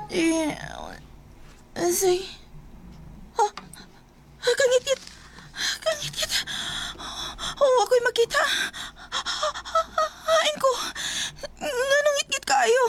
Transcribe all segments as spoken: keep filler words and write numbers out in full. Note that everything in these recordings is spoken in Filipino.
Eh, say, oh, kangit-ngit, kangit-ngit. Oh, ako'y makita. Hain ko, nganong ngit-ngit kayo.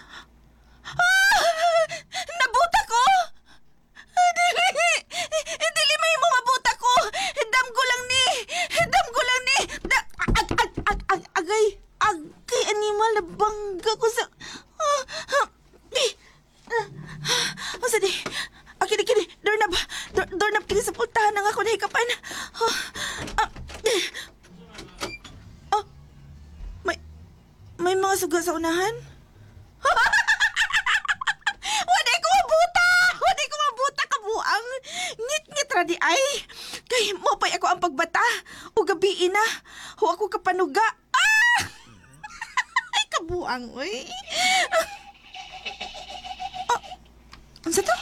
Ah! Nabuta ko! Dili! Dili may mo mabuta ko! Dam ko lang ni! Dam ko lang ni! Da, ag, ag, ag, ag, agay! Agay, animal na bangga ko sa... Ah, ah, di! Ah, masa di? Ah, kini, kini! Doornab! Door, doornab kini sa pultahan ng ako nahikapan! Ah, ah, eh. Ah, may... May mga suga sa unahan? Wadi ko mabuta! Wadi ko mabuta kabuang! Ngit-ngit ra di ay! Kay mo pa'y ako ang pagbata! O gabi na! O ako kapanuga! Ah! Ay kabuang, oy! Ah, ano sa to?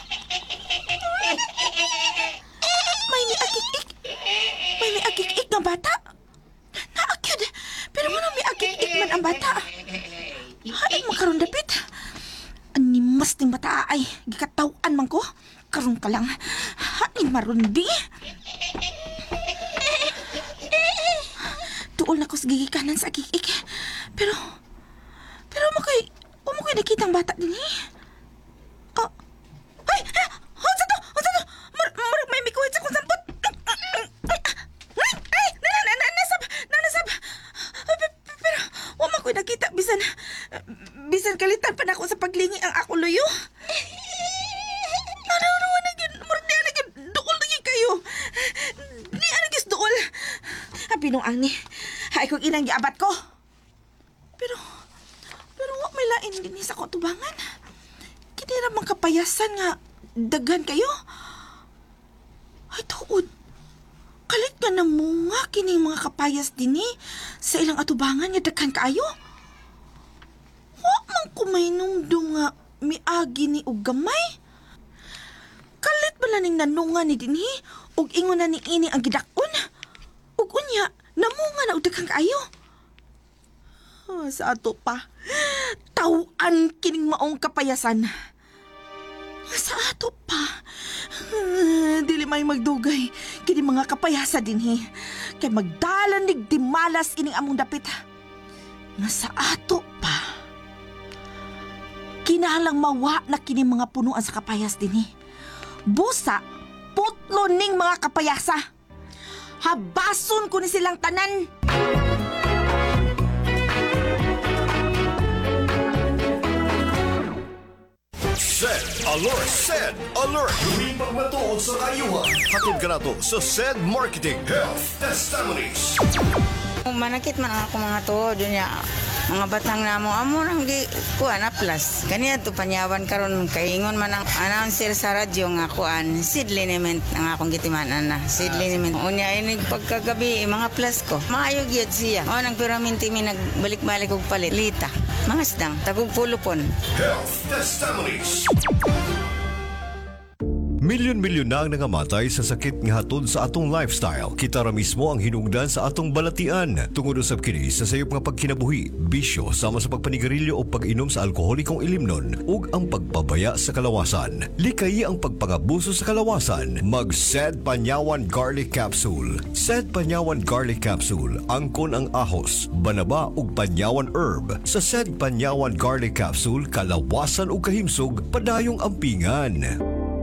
May ni akik-ik! May ni akik-ik ng bata! Naakyod! Pero mo may akik-ik man ang bata! Hain mo karon dapit! Animas ning bata ay gikatawan man ko. Karon pa lang. Hain marundi. Tuol na ko sa gigikanan sa akik-ik. Pero, pero mo kay, mo kay nakitang bata din eh. Oh, ay, honsa to, honsa to. Mar, mar, may mikuhit sa kong sampot. Ay, ay, na, na, na, nasab, na, nasab. Pero, wama ko'y nakita, bisan, bisan kalitan pa na ako sa paglingi ang ako luyo. Ano, ano, ano, murdi, ano, dool na kayo. Ni, ano, gis, dool. Pinuang ni, hay kong inang giabat ko. Pero, pero wak may lain din sa ko tubangan. Kinira mang kapayasan nga, daghan kayo. Ay, tuod. Kalit nga na mga kining mga kapayas din eh, sa ilang atubangan nga daghan kayo. Wa man kumainungdong nga miagi ni og gamay. Kalit bala ning nanunga ni dinhi og ingon na ni ini ang gidakon. Ug unya namunga na og daghan kaayo. Oh, sa ato pa. Tawan kining maong kapayasan. Sa ato pa. Uh, dili may magdugay kini mga kapayasa dinhi. Kay magdalan nig dimalas ining among dapit. Nga sa ato pa. Kinahanglang mawa na kini mga punuan sa kapayas dinhi. Busa, putlo ning mga kapayasa. Habason ko ni silang tanan. Sed Alert! Sed Alert! Lumipag matuod sa kayuhan. Hatid ka na to sa Sed Marketing Health Testimonies. Manakit man ako mga tuod niya. Mga batang namo amo nang gi kuan na plus. Kaniya to panyawan karon kaingon man ang announcer sa radyo nga kuan seed liniment ang akong gitimanan na. Seed liniment. Unya ini pagkagabi mga plus ko. Maayo gyud siya. O nang piraminti mi nagbalik-balik og palit. Lita. Mga sdang tagog pulupon. Health Testimonies. Milyon-milyon na ang nangamatay sa sakit nga hatod sa atong lifestyle. Kita ra mismo ang hinungdan sa atong balatian. Tungod usab kini sa sayop nga pagkinabuhi, bisyo sama sa pagpanigarilyo o pag-inom sa alkoholikong ilimnon ug ang pagpabaya sa kalawasan. Likay ang pagpangabuso sa kalawasan. Mag-Sed Panyawan Garlic Capsule. Sed Panyawan Garlic Capsule angkon ang ahos, banaba ug panyawan herb. Sa Sed Panyawan Garlic Capsule kalawasan ug kahimsog padayong ampingan.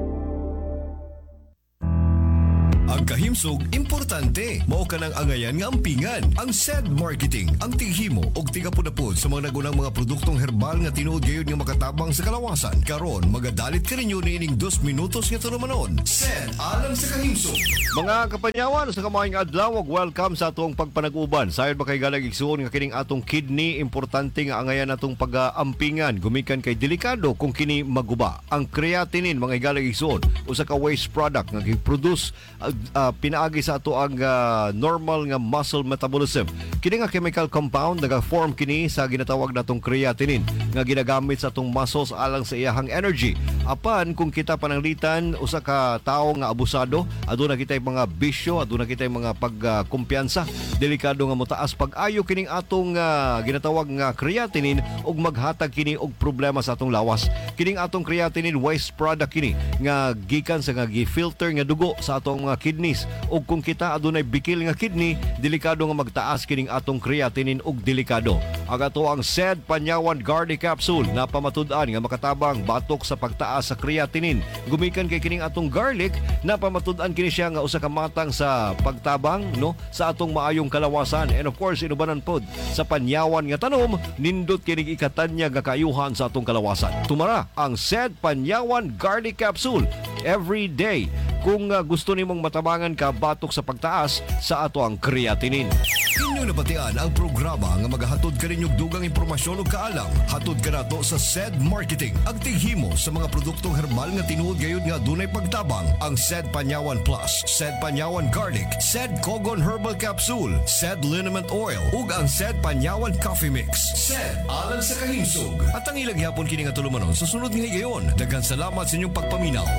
Ang kahimsog, importante. Mao ka ng angayan nga ampingan. Ang Sed Marketing, ang tighimo og tigapudapod sa mga nagunang mga produktong herbal nga tinuod gayon nga makatabang sa kalawasan. Karon, magadalit ka ninyo niining dos minutos nga tunumanon. Sed alang sa kahimsog. Mga kapanyawan, sa kamaing adlaw, welcome sa atong pagpanag-uban. Sayod ba kay galag igsuon nga kining atong kidney, importante nga angayan atong pag-aampingan. Gumikan kay delikado kung kini maguba. Ang creatinine, mga galag igsuon, usa ka waste product nga gi-produce uh, pinaagi sa ato ang uh, normal nga muscle metabolism. Kini nga chemical compound naga-form kini sa ginatawag natong creatinine nga ginagamit sa atong muscles alang sa iyahang energy. Apan kung kita pananglitan usa ka tawo nga abusado, aduna kita mga bisyo, aduna kita mga pagkumpiyansa, delikado nga motaas pag-ayo kining atong uh, ginatawag nga creatinine ug maghatag kini og problema sa atong lawas. Kining atong creatinine waste product kini nga gikan sa nga gi-filter nga dugo sa atong mga kidneys. Ug kung kita adunay bikil nga kidney, delikado nga magtaas kining atong creatinine ug delikado. Ang ato ang S E D Panyawan Garlic Capsule na pamatud-an nga makatabang batok sa pagtaas sa creatinine. Gumikan kay kining atong garlic na pamatud-an kini siya nga usa ka matang sa pagtabang no sa atong maayong kalawasan. And of course inubanan pod sa panyawan nga tanom nindot kining ikatanya nga kaayuhan sa atong kalawasan. Tumara ang S E D Panyawan Garlic Capsule every day kung uh, gusto nimong matabangan ka batok sa pagtaas sa ato ang creatinine. Inyong nabatian ang programa nga magahatod kaninyong dugang impormasyon ug kaalam. Hatod kanato sa S E D Marketing. Ang tighimo sa mga produktong herbal nga tinuod gayud nga dunay pagtabang. Ang S E D Panyawan Plus, S E D Panyawan Garlic, S E D Kogon Herbal Capsule, S E D Liniment Oil ug ang S E D Panyawan Coffee Mix. S E D alang sa kahimsog. At ang ilang yapon kini nga tulumanon sa sunod nga higayon. Daghang salamat sa inyong pagpaminaw.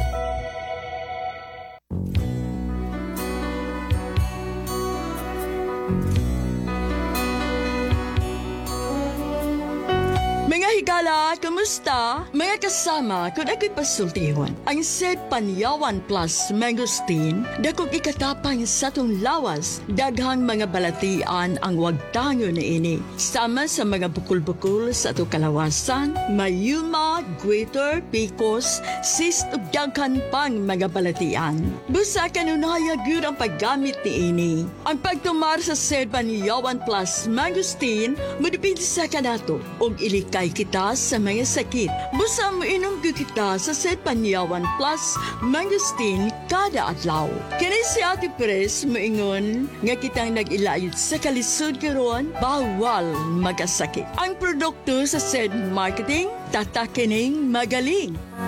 Mga higala, kamusta? Mga kasama, kung ako'y pasultihon, ang S E D Panyawan Plus Mangosteen, dakong ikatapang sa tong lawas, daghang mga balatian ang wagtango na ini. Sama sa mga bukul-bukul sa itong kalawasan, mayuma, guitor, picos, cyst ug daghan pang mga balatian. Busa kanunaya gyud ang paggamit ni ini. Ang pagtumar sa S E D Panyawan Plus Mangosteen, modipindi sa kanato, ug ilikay kita sa mga sakit. Busa mo inom kita sa S E D Panyawan Plus Mangosteen kada adlaw. Kini si Ate Pres moingon nga kitang nag-ilayod sa kalisod karon bawal magasakit. Ang produkto sa S E D Marketing tatakining magaling.